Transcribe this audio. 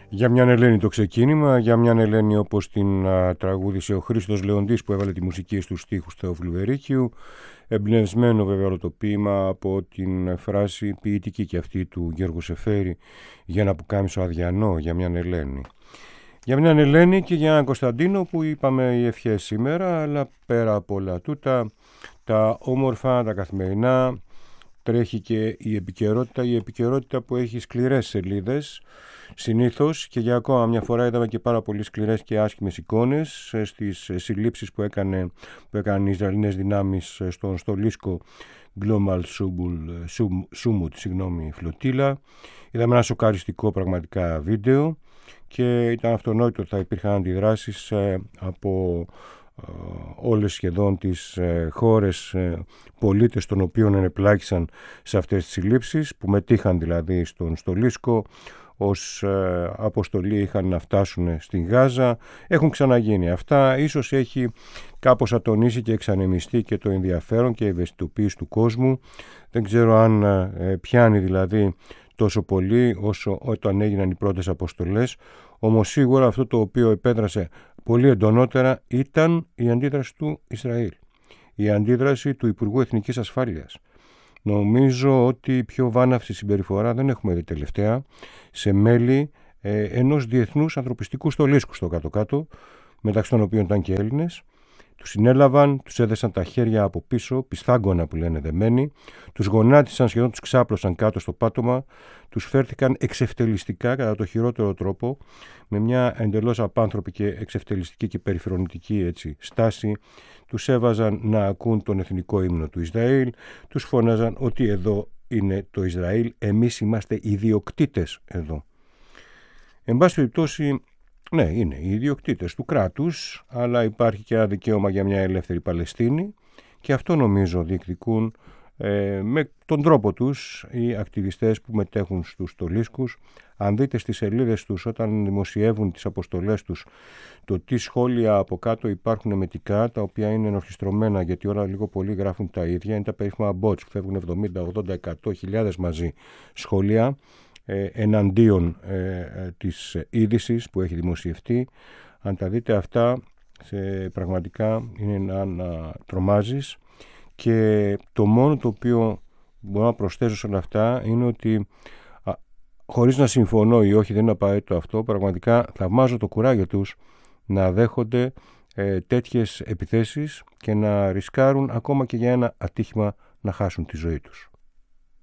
Για μιαν Ελένη το ξεκίνημα, για μιαν Ελένη όπως την τραγούδισε ο Χρήστος Λεοντής που έβαλε τη μουσική στους στίχους Θεόφιλου Βερίκιου, εμπνευσμένο βέβαια όλο το ποίημα από την φράση ποιητική και αυτή του Γιώργου Σεφέρη για ένα πουκάμισο αδιανό, για μιαν Ελένη. Για μιαν Ελένη και για έναν Κωνσταντίνο που είπαμε οι ευχές σήμερα, αλλά πέρα από όλα τούτα, τα όμορφα, τα καθημερινά, τρέχει και η επικαιρότητα που έχει σκληρές σελίδες συνήθως, και για ακόμα μια φορά είδαμε και πάρα πολύ σκληρές και άσχημες εικόνες στις συλλήψεις που έκαναν οι Ισραηλινές δυνάμεις στον Στολίσκο Global Sumut φλωτίλα. Είδαμε ένα σοκαριστικό πραγματικά βίντεο και ήταν αυτονόητο ότι θα υπήρχαν αντιδράσεις από όλες σχεδόν τις χώρες, πολίτες των οποίων ενεπλάκησαν σε αυτές τις συλλήψεις, που μετήχαν δηλαδή στον Στολίσκο ως αποστολή, είχαν να φτάσουν στην Γάζα. Έχουν ξαναγίνει αυτά. Ίσως έχει κάπως ατονίσει και εξανεμιστεί και το ενδιαφέρον και η ευαισθητοποίηση του κόσμου. Δεν ξέρω αν πιάνει δηλαδή τόσο πολύ όσο όταν έγιναν οι πρώτες αποστολές. Όμως σίγουρα αυτό το οποίο επέδρασε πολύ εντονότερα ήταν η αντίδραση του Ισραήλ. Η αντίδραση του Υπουργού Εθνικής Ασφάλειας. Νομίζω ότι πιο βάναυση συμπεριφορά δεν έχουμε δει τελευταία σε μέλη ενός διεθνούς ανθρωπιστικού στολίσκου στο κάτω-κάτω, μεταξύ των οποίων ήταν και Έλληνες. Τους συνέλαβαν, τους έδεσαν τα χέρια από πίσω, πιστάγκωνα που λένε δεμένοι, τους γονάτισαν, σχεδόν τους ξάπλωσαν κάτω στο πάτωμα, τους φέρθηκαν εξευτελιστικά κατά το χειρότερο τρόπο, με μια εντελώς απάνθρωπη και εξευτελιστική και περιφρονητική έτσι, στάση. Τους έβαζαν να ακούν τον εθνικό ύμνο του Ισραήλ, τους φώναζαν ότι εδώ είναι το Ισραήλ, εμείς είμαστε ιδιοκτήτες εδώ. Εν πάση περιπτώσει, ναι, είναι οι ιδιοκτήτες του κράτους, αλλά υπάρχει και ένα δικαίωμα για μια ελεύθερη Παλαιστίνη και αυτό νομίζω διεκδικούν με τον τρόπο τους οι ακτιβιστές που μετέχουν στους στολίσκους. Αν δείτε στις σελίδες τους όταν δημοσιεύουν τις αποστολές τους το τι σχόλια από κάτω υπάρχουν μετικά, τα οποία είναι ενορχιστρωμένα γιατί όλα λίγο πολύ γράφουν τα ίδια, είναι τα περίφημα bots που φεύγουν 70, 80, 100 χιλιάδες μαζί σχόλια εναντίον της είδησης που έχει δημοσιευτεί. Αν τα δείτε αυτά πραγματικά είναι να τρομάζεις, και το μόνο το οποίο μπορώ να προσθέσω σε όλα αυτά είναι ότι χωρίς να συμφωνώ ή όχι, δεν είναι απαραίτητο αυτό, πραγματικά θαυμάζω το κουράγιο τους να δέχονται τέτοιες επιθέσεις και να ρισκάρουν ακόμα και για ένα ατύχημα να χάσουν τη ζωή τους.